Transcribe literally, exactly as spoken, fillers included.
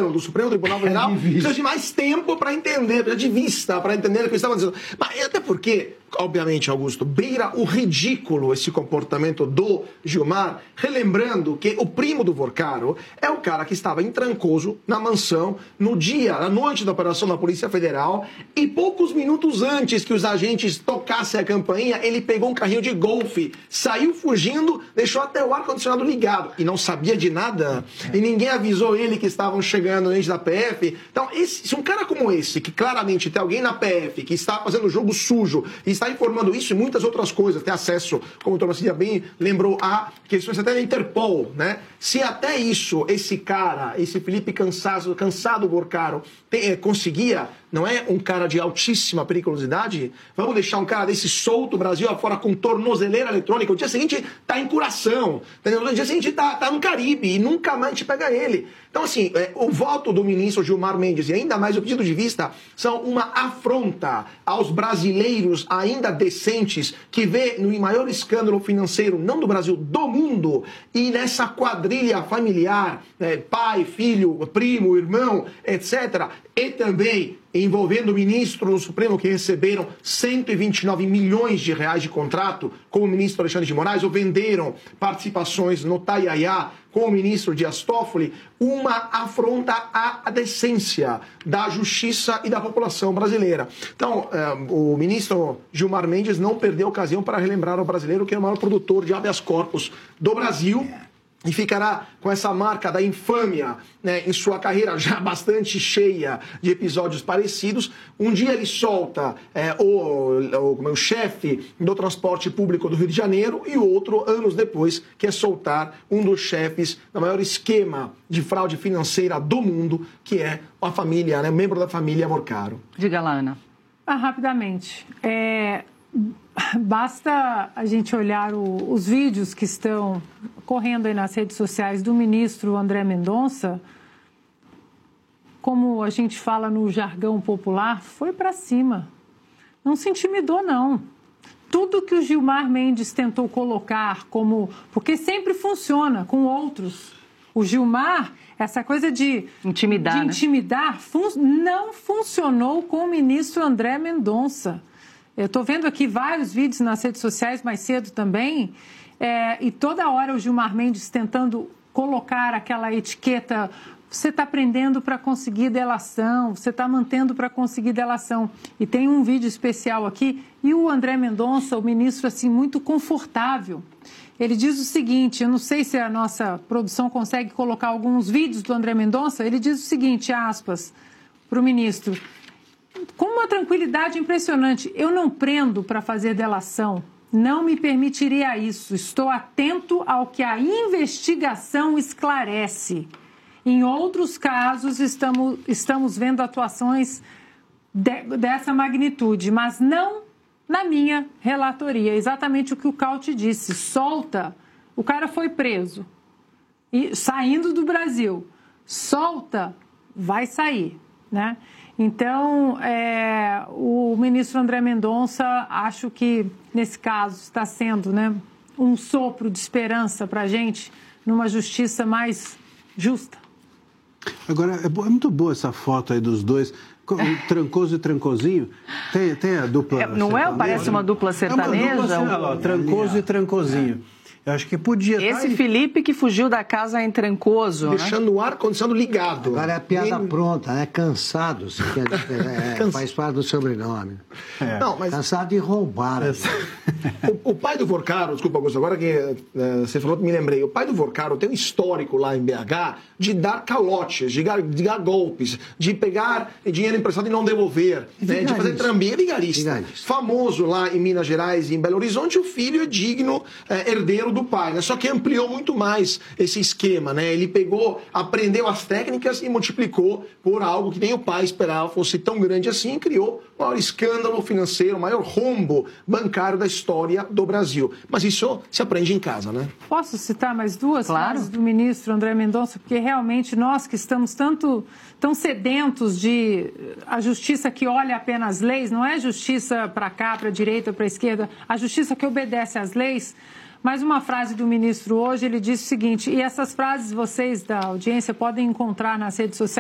do Supremo Tribunal Federal precisa de mais tempo para entender, precisa de vista para entender o que estavam dizendo. Mas até porque, obviamente, Augusto, beira o ridículo esse comportamento do Gilmar, relembrando que o primo do Vorcaro é o cara que estava em Trancoso, na mansão, no dia, na noite da operação da Polícia Federal, e poucos minutos antes que os agentes tocassem a campainha, ele pegou um carrinho de golfe, saiu fugindo, deixou até o ar-condicionado ligado, e não sabia de nada, e ninguém avisou ele que estavam chegando antes da P F. Então, esse, se um cara como esse, que claramente tem alguém na P F, que está fazendo jogo sujo, e está informando isso e muitas outras coisas, tem acesso, como o Tomassia bem lembrou, a questões até da Interpol, né? Se até isso, esse cara, esse Felipe Cansado, cansado Vorcaro, tem, é, conseguia, não é um cara de altíssima periculosidade, vamos deixar um cara desse solto Brasil afora com tornozeleira eletrônica, o dia seguinte tá em Curaçao, entendeu? No dia seguinte tá, tá no Caribe e nunca mais a gente pega ele. Então, assim, é, o voto do ministro Gilmar Mendes e ainda mais o pedido de vista são uma afronta aos brasileiros ainda decentes que vê no maior escândalo financeiro, não do Brasil, do mundo, e nessa quadrilha familiar, é, pai, filho, primo, irmão, etcétera, e também envolvendo ministros do Supremo que receberam cento e vinte e nove milhões de reais de contrato com o ministro Alexandre de Moraes, ou venderam participações no Taiaiá com o ministro Dias Toffoli, uma afronta à decência da justiça e da população brasileira. Então, o ministro Gilmar Mendes não perdeu a ocasião para relembrar ao brasileiro que é o maior produtor de habeas corpus do Brasil, e ficará com essa marca da infâmia, né, em sua carreira já bastante cheia de episódios parecidos. Um dia ele solta é, o, o, o chefe do transporte público do Rio de Janeiro e o outro, anos depois, quer soltar um dos chefes do maior esquema de fraude financeira do mundo, que é a família, né, membro da família Vorcaro. Diga lá, Ana. Ah, rapidamente. É... Basta a gente olhar o, os vídeos que estão correndo aí nas redes sociais do ministro André Mendonça, como a gente fala no jargão popular, foi para cima. Não se intimidou, não. Tudo que o Gilmar Mendes tentou colocar como... Porque sempre funciona com outros. O Gilmar, essa coisa de intimidar, de né? intimidar fun... não funcionou com o ministro André Mendonça. Eu estou vendo aqui vários vídeos nas redes sociais mais cedo também, é, e toda hora o Gilmar Mendes tentando colocar aquela etiqueta, você está prendendo para conseguir delação, você está mantendo para conseguir delação. E tem um vídeo especial aqui, e o André Mendonça, o ministro, assim, muito confortável. Ele diz o seguinte, eu não sei se a nossa produção consegue colocar alguns vídeos do André Mendonça, ele diz o seguinte, aspas, para o ministro: com uma tranquilidade impressionante, eu não prendo para fazer delação, não me permitiria isso, estou atento ao que a investigação esclarece. Em outros casos, estamos, estamos vendo atuações de, dessa magnitude, mas não na minha relatoria. Exatamente o que o Caute disse, solta, o cara foi preso, e, saindo do Brasil, solta, vai sair, né? Então, é, o ministro André Mendonça, acho que, nesse caso, está sendo, né, um sopro de esperança para a gente numa justiça mais justa. Agora, é, é muito boa essa foto aí dos dois, Trancoso e Trancozinho. Tem, tem a dupla é, Não é? Parece uma dupla sertaneja? É uma dupla, olha lá, Trancoso e Trancozinho. Eu acho que podia... Esse tá Felipe que fugiu da casa em Trancoso, deixando né? o ar-condicionado ligado. Agora é a piada Nem... pronta, né? Cansado, se quer dizer, é, Cansa... faz parte do sobrenome. É. Não, mas... Cansado e roubado. o, o pai do Vorcaro, desculpa, Augusto, agora que é, você falou que me lembrei, o pai do Vorcaro tem um histórico lá em B H de dar calotes, de dar, de dar golpes, de pegar dinheiro emprestado e não devolver, né? De fazer trambinha, vigarista. vigarista. Famoso lá em Minas Gerais e em Belo Horizonte, o filho é digno é, herdeiro do pai, né? Só que ampliou muito mais esse esquema, né? Ele pegou, aprendeu as técnicas e multiplicou por algo que nem o pai esperava fosse tão grande assim, e criou o maior escândalo financeiro, o maior rombo bancário da história do Brasil. Mas isso se aprende em casa, né? Posso citar mais duas claro. frases do ministro André Mendonça, porque realmente nós que estamos tanto tão sedentos de a justiça que olha apenas as leis, não é justiça para cá, para a direita, para a esquerda, a justiça que obedece às leis. Mais uma frase do ministro hoje, ele disse o seguinte, e essas frases vocês da audiência podem encontrar nas redes sociais,